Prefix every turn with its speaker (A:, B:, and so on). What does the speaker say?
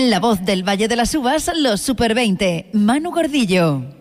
A: La voz del Valle de las Uvas, los Super 20, Manu Gordillo.